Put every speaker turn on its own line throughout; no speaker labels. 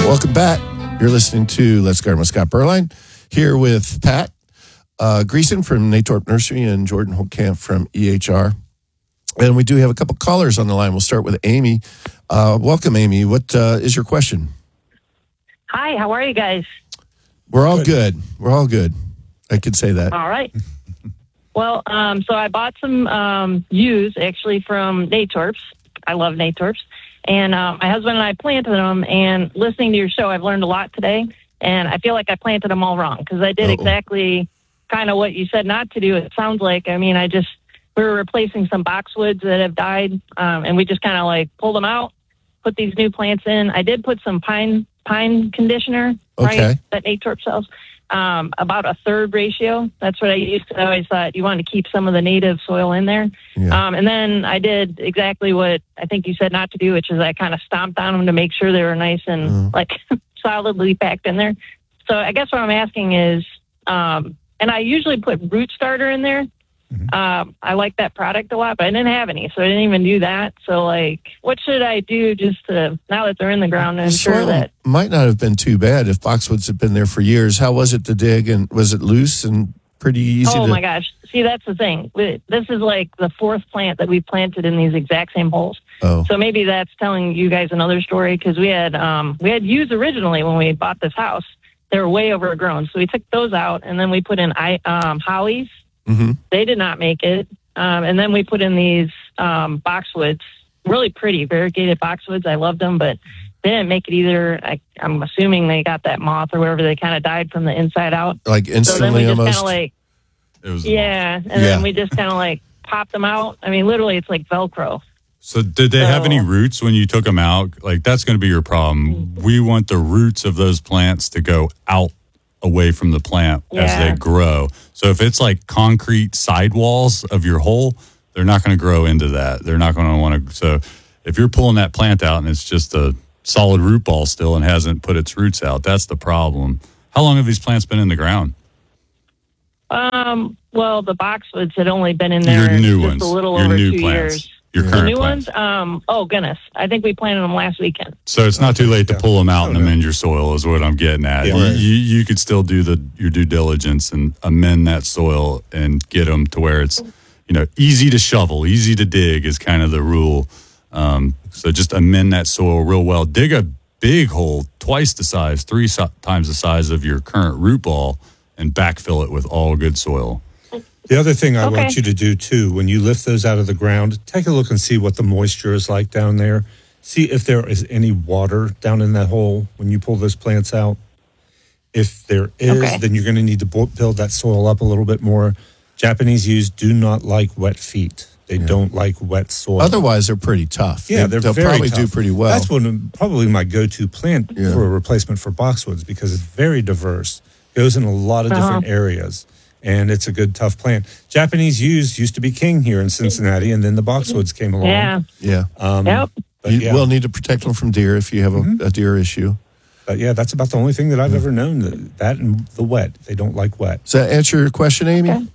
Welcome back. You're listening to Let's Garden with Scott Berline, here with Pat Greason from Natorp Nursery and Jordan Holtkamp from EHR. And we do have a couple callers on the line. We'll start with Amy. Welcome, Amy. What is your question?
Hi, how are you guys?
We're all good. We're all good. I could say that.
All right. Well, so I bought some yews actually from Natorps. I love Natorps. And my husband and I planted them, and listening to your show, I've learned a lot today. And I feel like I planted them all wrong because I did exactly kind of what you said not to do. It sounds like, we were replacing some boxwoods that have died, and we just kind of like pulled them out, put these new plants in. I did put some pine conditioner, right, that Natorp sells, about a third ratio. That's what I used. I always thought you wanted to keep some of the native soil in there. Yeah. And then I did exactly what I think you said not to do, which is I kind of stomped on them to make sure they were nice and like solidly packed in there. So I guess what I'm asking is, and I usually put root starter in there. I like that product a lot, but I didn't have any, so I didn't even do that. So, like, what should I do just to, now that they're in the ground, to ensure that?
Might not have been too bad if boxwoods had been there for years. How was it to dig, and was it loose and pretty easy
my gosh. See, that's the thing. This is like the fourth plant that we planted in these exact same holes. So maybe that's telling you guys another story, because we had yews originally when we bought this house. They were way overgrown, so we took those out, and then we put in hollies. They did not make it. And then we put in these boxwoods, really pretty, variegated boxwoods. I loved them, but they didn't make it either. I'm assuming they got that moth or whatever. They kind of died from the inside out.
Like instantly,
so then we
almost?
Just kind of like, then we just kind of like popped them out. I mean, literally, it's like Velcro.
So did they have any roots when you took them out? Like, that's going to be your problem. We want the roots of those plants to go out away from the plant as they grow. So if it's like concrete sidewalls of your hole, they're not going to grow into that. They're not going to want to. So if you're pulling that plant out and it's just a solid root ball still and hasn't put its roots out, that's the problem. How long have these plants been in the ground?
Well, the boxwoods had only been in there
a
little over 2 years.
Your current
the new
plants.
Ones? Oh, goodness. I think we planted them last weekend.
So it's not too late to pull them out and amend your soil is what I'm getting at.
Yeah.
You could still do your due diligence and amend that soil and get them to where it's, easy to shovel, easy to dig is kind of the rule. So just amend that soil real well. Dig a big hole, twice the size, 3 times the size of your current root ball, and backfill it with all good soil.
The other thing I want you to do, too, when you lift those out of the ground, take a look and see what the moisture is like down there. See if there is any water down in that hole when you pull those plants out. If there is, then you're going to need to build that soil up a little bit more. Japanese yews do not like wet feet. They don't like wet soil.
Otherwise, they're pretty tough.
Yeah,
they'll
very
probably
tough.
do pretty well.
That's probably my go-to plant for a replacement for boxwoods, because it's very diverse. Goes in a lot of different areas. And it's a good, tough plant. Japanese yews used to be king here in Cincinnati, and then the boxwoods came along.
Yeah.
But
you will need to protect them from deer if you have a deer issue.
But yeah, that's about the only thing that I've ever known, that and the wet. They don't like wet.
Does that answer your question, Amy?
Okay.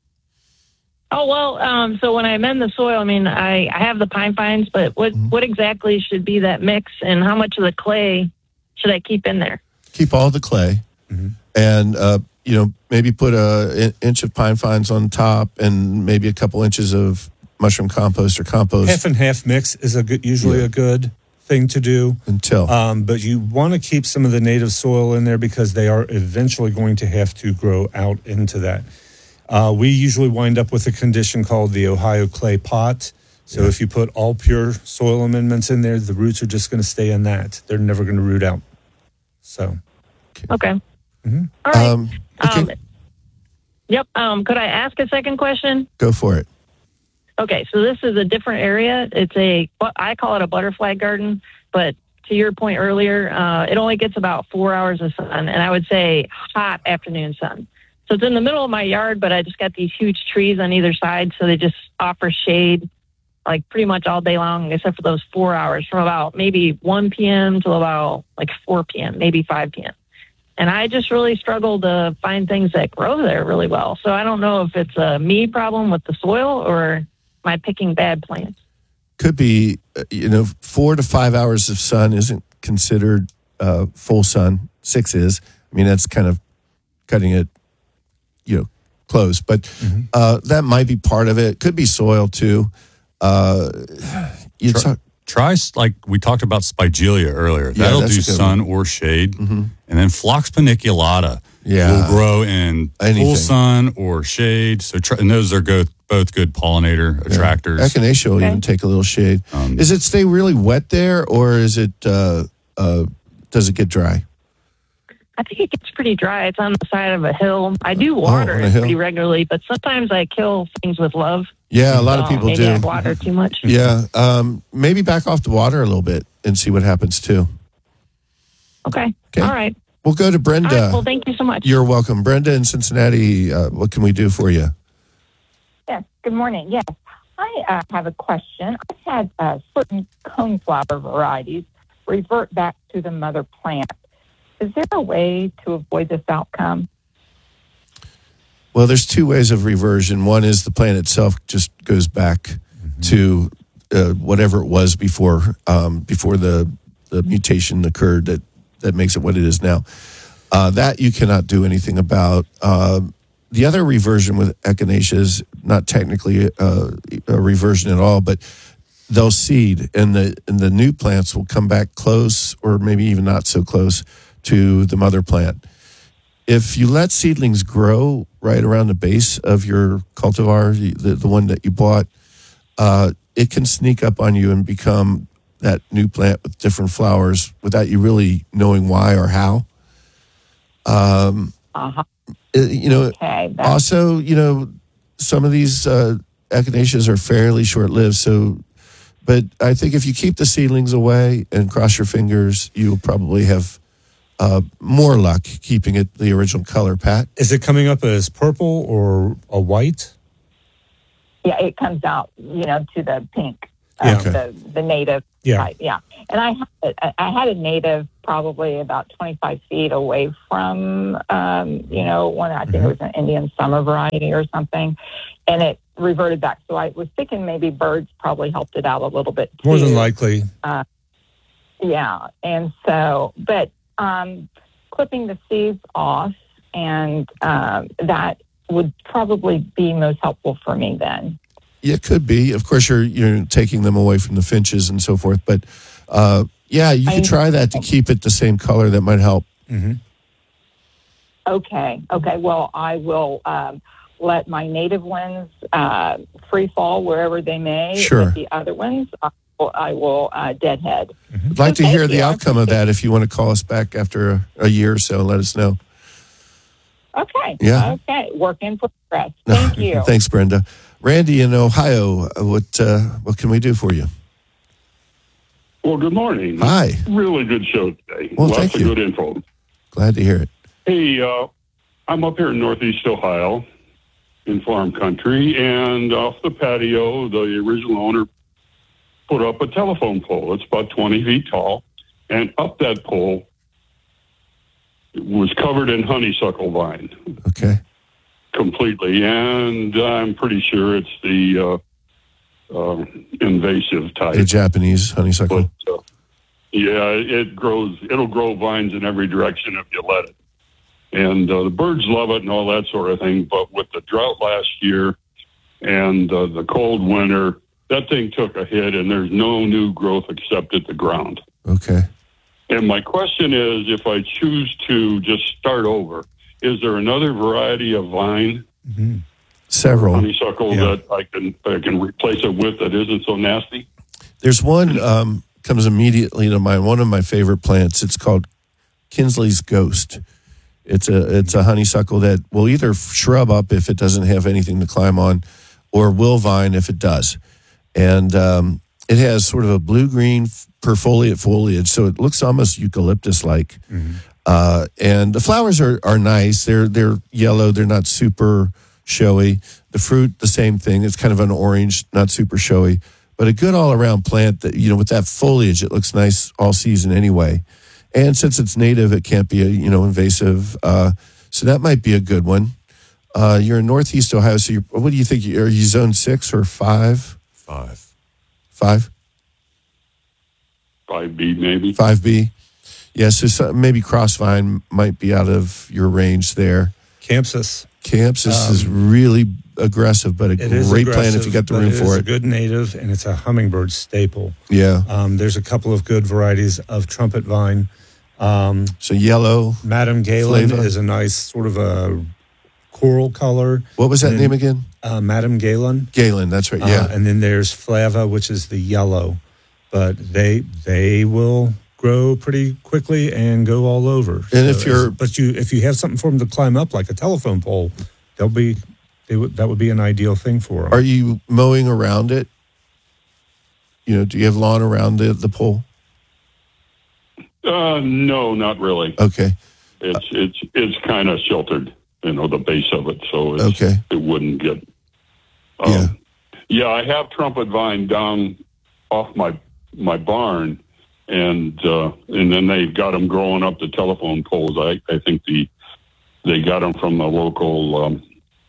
Oh, well, so when I amend the soil, I have the pine fines, but what exactly should be that mix, and how much of the clay should I keep in there?
Keep all the clay, and maybe put an inch of pine fines on top, and maybe a couple inches of mushroom compost or compost.
Half and half mix is usually a good thing to do. But you want to keep some of the native soil in there, because they are eventually going to have to grow out into that. We usually wind up with a condition called the Ohio clay pot. So if you put all pure soil amendments in there, the roots are just going to stay in that. They're never going to root out. So.
Okay. All right. Yep. Could I ask a second question?
Go for it.
Okay. So this is a different area. I call it a butterfly garden, but to your point earlier, it only gets about 4 hours of sun, and I would say hot afternoon sun. So it's in the middle of my yard, but I just got these huge trees on either side, so they just offer shade like pretty much all day long, except for those 4 hours, from about maybe 1 p.m. to about like 4 p.m., maybe 5 p.m. And I just really struggle to find things that grow there really well. So I don't know if it's a me problem with the soil, or am I picking bad plants?
Could be, 4 to 5 hours of sun isn't considered full sun. 6 is. I mean, that's kind of cutting it, close. But that might be part of it. Could be soil too.
Try, like we talked about Spigelia earlier. That'll do sun or shade. Mm-hmm. And then Phlox paniculata will grow in full sun or shade. So and those are both good pollinator attractors.
Echinacea will even take a little shade. Does it stay really wet there, or is it does it get dry?
I think it gets pretty dry. It's on the side of a hill. I do water it pretty regularly, but sometimes I kill things with love.
Yeah, a lot of people do.
Maybe I water too much.
Yeah, maybe back off the water a little bit and see what happens too.
Okay. All right.
We'll go to Brenda.
All right. Well, thank you so much.
You're welcome. Brenda in Cincinnati, what can we do for you?
Yes, good morning. Yes, I have a question. I've had certain coneflower varieties revert back to the mother plant. Is there a way to avoid this outcome?
Well, there's 2 ways of reversion. One is the plant itself just goes back to whatever it was before the mutation occurred that makes it what it is now. That you cannot do anything about. The other reversion with echinacea is not technically a reversion at all, but they'll seed, and the new plants will come back close, or maybe even not so close, to the mother plant. If you let seedlings grow right around the base of your cultivar, the one that you bought, it can sneak up on you and become that new plant with different flowers without you really knowing why or how. Also, some of these echinaceas are fairly short-lived, but I think if you keep the seedlings away and cross your fingers, you'll probably have more luck keeping it the original color. Pat?
Is it coming up as purple or a white?
Yeah, it comes out, to the pink,
okay.
the native type. Yeah, and I had a native probably about 25 feet away from, one, I think it was an Indian summer variety or something, and it reverted back. So I was thinking maybe birds probably helped it out a little bit too.
More than likely.
Yeah, and so, but clipping the seeds off, and that would probably be most helpful for me then.
Yeah, it could be. Of course, you're taking them away from the finches and so forth, but you can try that to keep it the same color. That might help.
Mm-hmm. Okay. Well, I will let my native ones free fall wherever they may.
Sure.
But the other ones, I will deadhead.
Mm-hmm. I'd like to hear the outcome of that. If you want to call us back after a year or so, let us know.
Okay.
Yeah.
Okay. Work in progress. Thank you.
Thanks, Brenda. Randy in Ohio, what can we do for you?
Well, good morning.
Hi.
Really good show today.
Well,
Lots
thank
of
you.
good info.
Glad to hear it.
Hey, I'm up here in Northeast Ohio in farm country, and off the patio, the original owner put up a telephone pole. It's about 20 feet tall, and up that pole was covered in honeysuckle vine.
Okay.
Completely, and I'm pretty sure it's the invasive type.
The Japanese honeysuckle.
But, it'll grow vines in every direction if you let it. And the birds love it and all that sort of thing. But with the drought last year and the cold winter, that thing took a hit, and there's no new growth except at the ground.
Okay.
And my question is, if I choose to just start over, is there another variety of vine?
Mm-hmm. Several.
Honeysuckle that I can replace it with that isn't so nasty?
There's one comes immediately to mind. One of my favorite plants. It's called Kinsley's Ghost. It's a honeysuckle that will either shrub up if it doesn't have anything to climb on, or will vine if it does. And it has sort of a blue-green perfoliate foliage, so it looks almost eucalyptus-like. Mm-hmm. And the flowers are nice. They're yellow. They're not super showy. The fruit, the same thing. It's kind of an orange, not super showy, but a good all-around plant that, with that foliage, it looks nice all season anyway. And since it's native, it can't be invasive. So that might be a good one. You're in Northeast Ohio, so what do you think? Are you zone 6 or 5?
5.
5?
5B maybe.
5B. Yeah, so maybe crossvine might be out of your range there.
Campsis
is really aggressive, but a great plant if you got the room for it.
It's a good native, and it's a hummingbird staple.
Yeah.
There's a couple of good varieties of trumpet vine.
So yellow.
Madame Galen is a nice sort of a coral color.
What was that name again?
Madame Galen.
Galen, that's right, yeah.
And then there's Flava, which is the yellow. But they will grow pretty quickly and go all over.
And
so if you have something for them to climb up, like a telephone pole, that would be an ideal thing for them.
Are you mowing around it? Do you have lawn around the pole?
No, not really.
Okay.
It's kind of sheltered, the base of it, so it wouldn't get. I have trumpet vine down off my barn, and then they've got them growing up the telephone poles. I think they got them from the local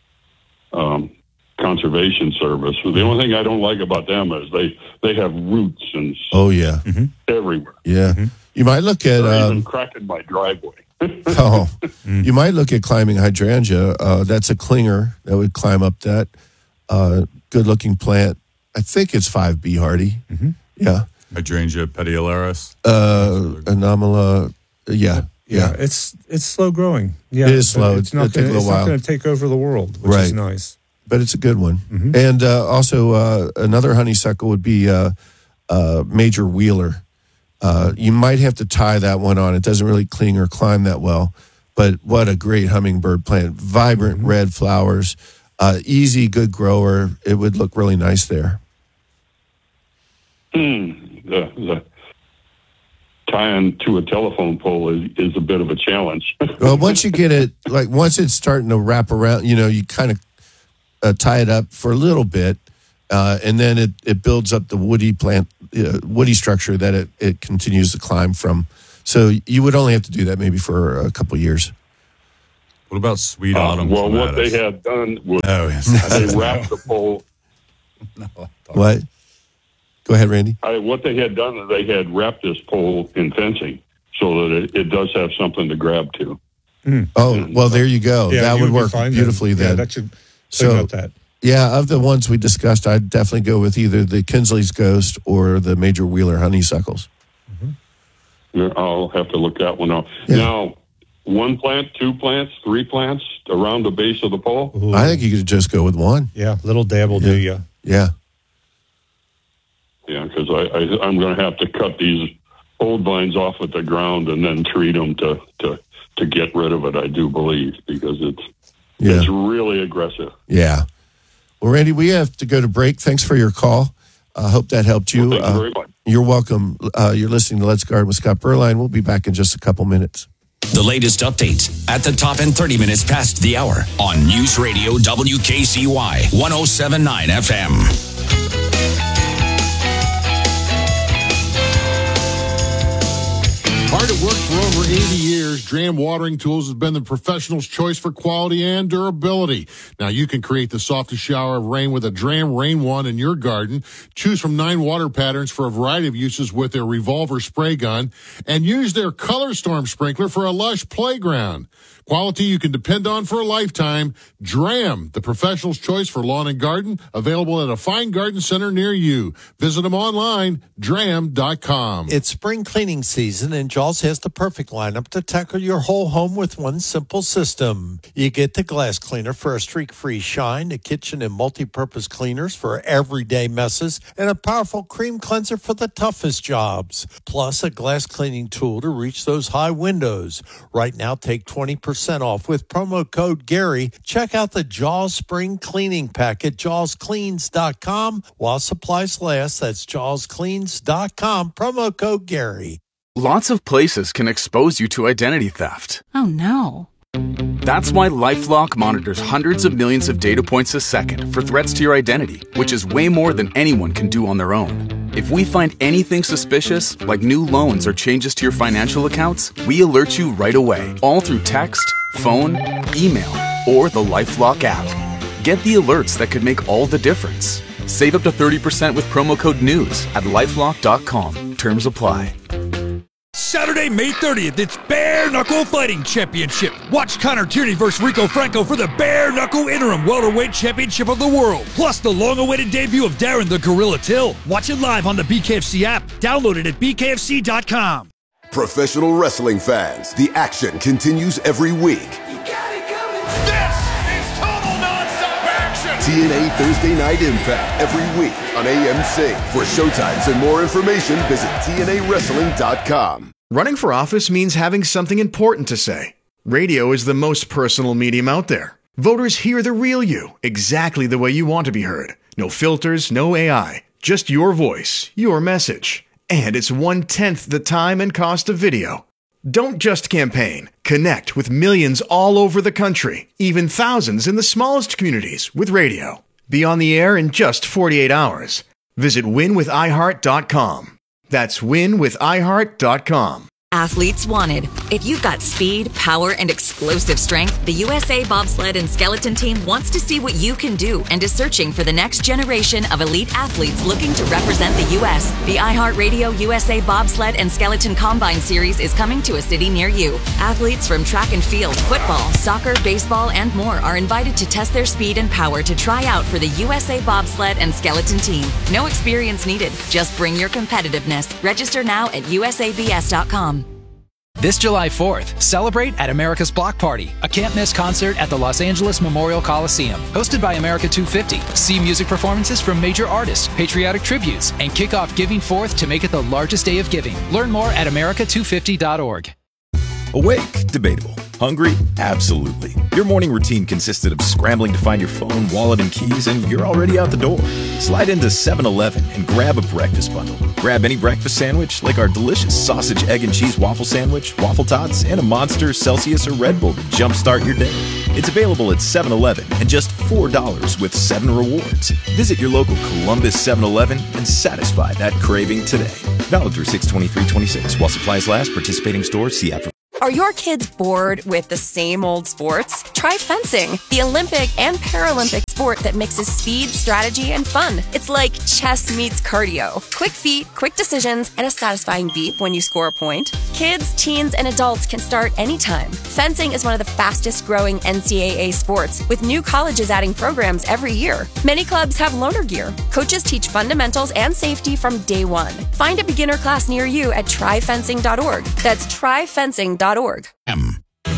conservation service. The only thing I don't like about them is they have roots and everywhere.
Yeah, you might look at
even cracking my driveway.
You might look at climbing hydrangea. That's a clinger that would climb up that. Good looking plant. I think it's 5B hardy.
Mm-hmm.
Yeah.
Hydrangea petiolaris.
Anomala. Yeah.
It's slow growing. Yeah,
it is slow.
It's not going to take over the world, which is nice.
But it's a good one. Mm-hmm. And also another honeysuckle would be Major Wheeler. You might have to tie that one on. It doesn't really cling or climb that well. But what a great hummingbird plant. Vibrant red flowers. Easy, good grower. It would look really nice there.
The tying to a telephone pole is a bit of a challenge.
Well, once you get it, once it's starting to wrap around, you kind of tie it up for a little bit, and then it builds up the woody structure that it continues to climb from. So you would only have to do that maybe for a couple of years.
What about sweet autumn?
Well, what they had done was they wrapped the pole.
What? Go ahead, Randy.
What they had done is they had wrapped this pole in fencing so that it does have something to grab to.
Oh, well, there you go.
Yeah,
that would work beautifully then.
Yeah, that should think about that.
Yeah, of the ones we discussed, I'd definitely go with either the Kinsley's Ghost or the Major Wheeler honeysuckles.
Mm-hmm. I'll have to look that one up. Yeah. Now, 1 plant, 2 plants, 3 plants around the base of the pole?
Ooh. I think you could just go with 1.
Yeah, little dab will do you.
Yeah.
Yeah, because I'm going to have to cut these old vines off at the ground and then treat them to get rid of it, I do believe, because it's really aggressive.
Yeah. Well, Randy, we have to go to break. Thanks for your call. I hope that helped you.
Well, thank you very much.
You're welcome. You're listening to Let's Garden with Scott Berline. We'll be back in just a couple minutes.
The latest updates at the top and 30 minutes past the hour on News Radio WKCY 107.9 FM.
Hard at work for over 80 years, Dram Watering Tools has been the professional's choice for quality and durability. Now you can create the softest shower of rain with a Dram Rain Wand in your garden. Choose from 9 water patterns for a variety of uses with their revolver spray gun, and use their Color Storm sprinkler for a lush playground. Quality you can depend on for a lifetime. Dram, the professional's choice for lawn and garden, available at a fine garden center near you. Visit them online, dram.com.
It's spring cleaning season, and Jaws has the perfect lineup to tackle your whole home with one simple system. You get the glass cleaner for a streak-free shine, a kitchen and multi-purpose cleaners for everyday messes, and a powerful cream cleanser for the toughest jobs. Plus, a glass cleaning tool to reach those high windows. Right now, take 20% off with promo code Gary. Check out the Jaws Spring Cleaning Pack at jawscleans.com while supplies last. That's jawscleans.com. Promo code Gary.
Lots of places can expose you to identity theft.
Oh, no.
That's why LifeLock monitors hundreds of millions of data points a second for threats to your identity, which is way more than anyone can do on their own. If we find anything suspicious, like new loans or changes to your financial accounts, we alert you right away, all through text, phone, email, or the LifeLock app. Get the alerts that could make all the difference. Save up to 30% with promo code NEWS at LifeLock.com. Terms apply.
Saturday, May 30th, it's Bare Knuckle Fighting Championship. Watch Connor Tierney versus Rico Franco for the Bare Knuckle Interim Welterweight Championship of the World. Plus the long-awaited debut of Darren the Gorilla Till. Watch it live on the BKFC app. Download it at bkfc.com.
Professional wrestling fans, the action continues every week.
This is total nonstop action!
TNA Thursday Night Impact every week on AMC. For showtimes and more information, visit TNAWrestling.com.
Running for office means having something important to say. Radio is the most personal medium out there. Voters hear the real you, exactly the way you want to be heard. No filters, no AI, just your voice, your message. And it's 1/10 the time and cost of video. Don't just campaign. Connect with millions all over the country, even thousands in the smallest communities with radio. Be on the air in just 48 hours. Visit winwithiheart.com. That's winwithiheart.com.
Athletes wanted. If you've got speed, power, and explosive strength, the USA Bobsled and Skeleton Team wants to see what you can do and is searching for the next generation of elite athletes looking to represent the U.S. The iHeartRadio USA Bobsled and Skeleton Combine Series is coming to a city near you. Athletes from track and field, football, soccer, baseball, and more are invited to test their speed and power to try out for the USA Bobsled and Skeleton Team. No experience needed. Just bring your competitiveness. Register now at usabs.com.
This July 4th, celebrate at America's Block Party, a can't-miss concert at the Los Angeles Memorial Coliseum. Hosted by America 250, see music performances from major artists, patriotic tributes, and kick off Giving Forth to make it the largest day of giving. Learn more at america250.org.
Awake? Debatable. Hungry? Absolutely. Your morning routine consisted of scrambling to find your phone, wallet, and keys, and you're already out the door. Slide into 7-Eleven and grab a breakfast bundle. Grab any breakfast sandwich, like our delicious sausage, egg, and cheese waffle sandwich, waffle tots, and a Monster, Celsius, or Red Bull to jumpstart your day. It's available at 7-Eleven and just $4 with 7 rewards. Visit your local Columbus 7-Eleven and satisfy that craving today. Valid through 6/23/26 while supplies last. Participating stores. See app for.
Are your kids bored with the same old sports? Try fencing, the Olympic and Paralympic sport that mixes speed, strategy, and fun. It's like chess meets cardio. Quick feet, quick decisions, and a satisfying beep when you score a point. Kids, teens, and adults can start anytime. Fencing is one of the fastest growing NCAA sports, with new colleges adding programs every year. Many clubs have loaner gear. Coaches teach fundamentals and safety from day one. Find a beginner class near you at tryfencing.org. That's tryfencing.org.